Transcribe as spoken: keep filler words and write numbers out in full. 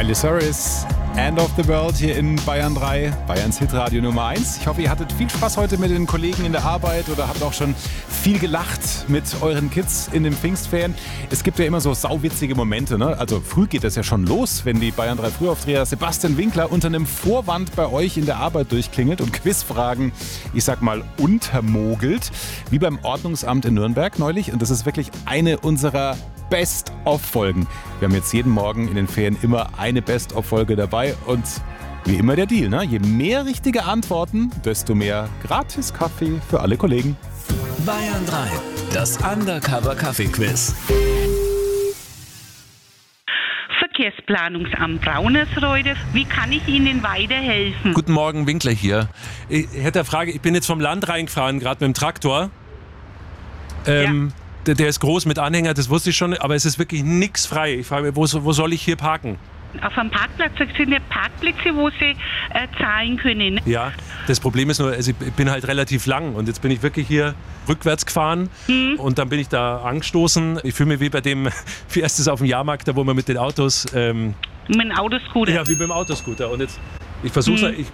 Miley Cyrus, End of the World hier in Bayern drei, Bayerns Hitradio Nummer eins. Ich hoffe, ihr hattet viel Spaß heute mit den Kollegen in der Arbeit oder habt auch schon viel gelacht mit euren Kids in den Pfingstferien. Es gibt ja immer so sauwitzige Momente, ne? Also früh geht das ja schon los, wenn die Bayern drei Frühaufdreher Sebastian Winkler unter einem Vorwand bei euch in der Arbeit durchklingelt und Quizfragen, ich sag mal, untermogelt. Wie beim Ordnungsamt in Nürnberg neulich. Und das ist wirklich eine unserer Best-of-Folgen. Wir haben jetzt jeden Morgen in den Ferien immer eine Best-of-Folge dabei und wie immer der Deal, ne? Je mehr richtige Antworten, desto mehr Gratis-Kaffee für alle Kollegen. Bayern drei, das Undercover-Kaffee-Quiz. Verkehrsplanungsamt Braunersreude. Wie kann ich Ihnen weiterhelfen? Guten Morgen, Winkler hier. Ich hätte eine Frage, ich bin jetzt vom Land reingefahren, gerade mit dem Traktor. Ähm, ja. der, der ist groß mit Anhänger, das wusste ich schon, aber es ist wirklich nichts frei. Ich frage mich, wo, wo soll ich hier parken? Auf einem Parkplatz, das sind ja Parkplätze, wo Sie äh, zahlen können. Ne? Ja, das Problem ist nur, also ich bin halt relativ lang und jetzt bin ich wirklich hier rückwärts gefahren mhm. und dann bin ich da angestoßen. Ich fühle mich wie bei dem, wie erstes auf dem Jahrmarkt, da wo man mit den Autos... Ähm, mit dem Autoscooter? Ja, wie beim Autoscooter. Und jetzt, ich versuche, mhm. ich